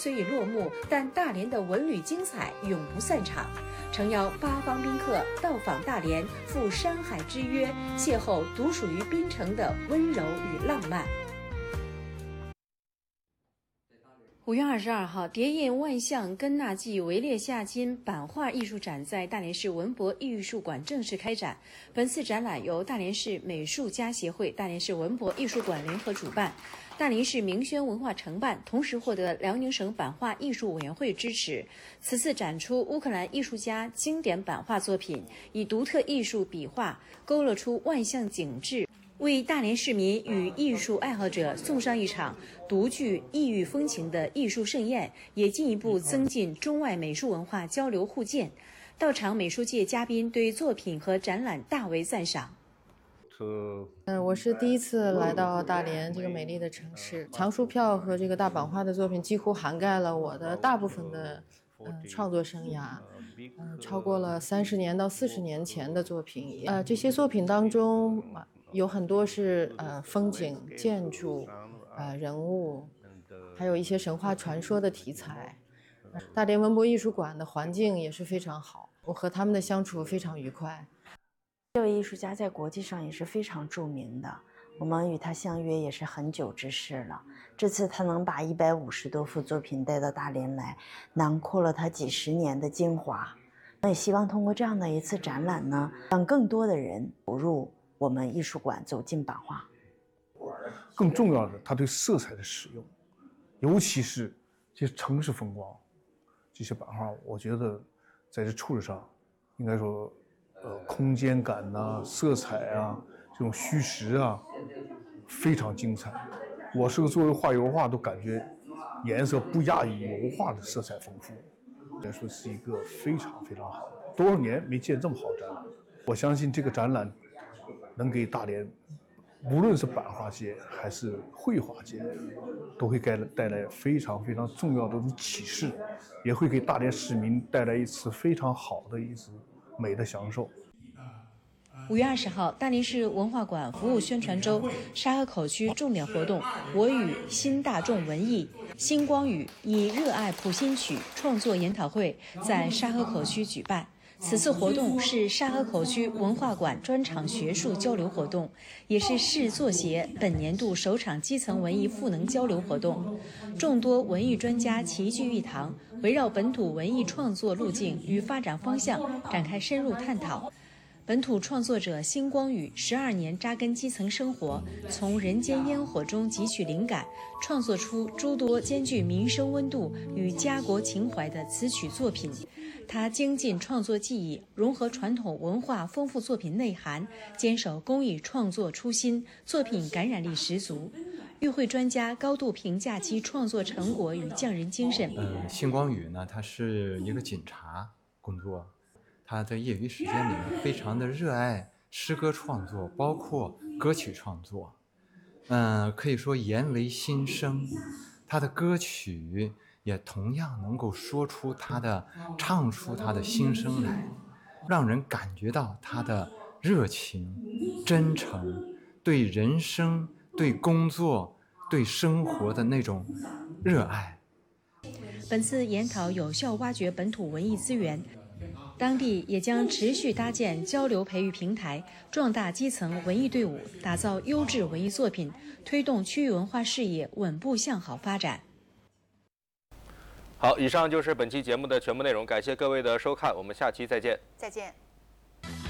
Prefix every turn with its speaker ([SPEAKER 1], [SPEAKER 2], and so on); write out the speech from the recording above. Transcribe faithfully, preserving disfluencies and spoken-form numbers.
[SPEAKER 1] 虽已落幕，但大连的文旅精彩永不散场。诚邀八方宾客到访大连，赴山海之约，邂逅独属于槟城的温柔与浪漫。五月二十二号，叠印万象根纳记围列夏金版画艺术展在大连市文博艺术馆正式开展。本次展览由大连市美术家协会、大连市文博艺术馆联合主办，大连市明轩文化承办，同时获得辽宁省版画艺术委员会支持。此次展出乌克兰艺术家经典版画作品，以独特艺术笔画勾勒出万象景致，为大连市民与艺术爱好者送上一场独具异域风情的艺术盛宴，也进一步增进中外美术文化交流互鉴。到场美术界嘉宾对作品和展览大为赞赏。
[SPEAKER 2] 嗯，我是第一次来到大连这个美丽的城市，藏书票和这个大版画的作品几乎涵盖了我的大部分的嗯创作生涯，嗯，超过了三十年到四十年前的作品。呃，这些作品当中有很多是呃风景、建筑、呃人物，还有一些神话传说的题材。大连文博艺术馆的环境也是非常好，我和他们的相处非常愉快。
[SPEAKER 3] 这位艺术家在国际上也是非常著名的，我们与他相约也是很久之事了。这次他能把一百五十多幅作品带到大连来，囊括了他几十年的精华。我也希望通过这样的一次展览呢，让更多的人走入我们艺术馆，走进版画。
[SPEAKER 4] 更重要的，他对色彩的使用，尤其是这些城市风光，这些版画，我觉得在这处理上，应该说。呃，空间感呐、啊，色彩啊，这种虚实啊，非常精彩。我是个作为画油画，都感觉颜色不亚于油画的色彩丰富，来说是一个非常非常好的。多少年没见这么好的展览，我相信这个展览能给大连，无论是版画界还是绘画界，都会带来带来非常非常重要的启示，也会给大连市民带来一次非常好的一次。美的享受。
[SPEAKER 1] 五月二十号，大连市文化馆服务宣传周沙河口区重点活动“我与新大众文艺星光雨以热爱谱新曲”创作研讨会在沙河口区举办。此次活动是沙河口区文化馆专场学术交流活动，也是市作协本年度首场基层文艺赋能交流活动。众多文艺专家齐聚一堂，围绕本土文艺创作路径与发展方向展开深入探讨。本土创作者星光雨十二年扎根基层生活，从人间烟火中汲取灵感，创作出诸多兼具民生温度与家国情怀的词曲作品。他精进创作技艺，融合传统文化，丰富作品内涵，坚守工艺创作初心，作品感染力十足。与会专家高度评价其创作成果与匠人精神。
[SPEAKER 5] 嗯，星光雨呢，他是一个警察工作，他在业余时间里面非常的热爱诗歌创作，包括歌曲创作。嗯，可以说言为心声，他的歌曲也同样能够说出他的唱出他的心声来，让人感觉到他的热情、真诚，对人生、对工作、对生活的那种热爱。
[SPEAKER 1] 本次研讨有效挖掘本土文艺资源，当地也将持续搭建交流培育平台，壮大基层文艺队伍，打造优质文艺作品，推动区域文化事业稳步向好发展。
[SPEAKER 6] 好，以上就是本期节目的全部内容，感谢各位的收看，我们下期再见。
[SPEAKER 7] 再见。